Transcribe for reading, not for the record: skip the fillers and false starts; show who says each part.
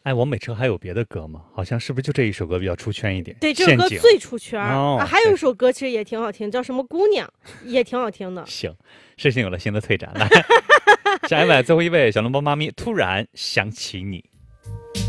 Speaker 1: 哎，王美车还有别的歌吗？好像是不是就这一首歌比较出圈一点？
Speaker 2: 对，这首歌最出圈还有一首歌其实也挺好听，叫什么姑娘，也挺好听的。
Speaker 1: 行，事情有了新的推展，来，下一位最后一位小笼包妈咪突然想起你。